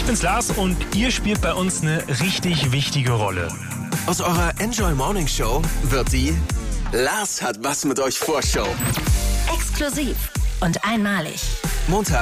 bin's Lars und ihr spielt bei uns eine richtig wichtige Rolle. Aus eurer Enjoy Morning Show wird die Lars hat was mit euch Vorschau. Exklusiv und einmalig. Montag